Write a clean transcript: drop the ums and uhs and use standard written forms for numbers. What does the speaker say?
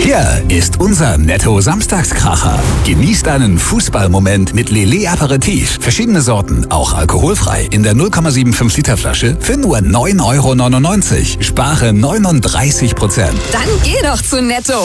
Hier ist unser Netto-Samstagskracher. Genießt einen Fußballmoment mit Lele Aperitif. Verschiedene Sorten, auch alkoholfrei, in der 0,75 Liter Flasche für nur 9,99 €. Spare 39%. Dann geh doch zu Netto.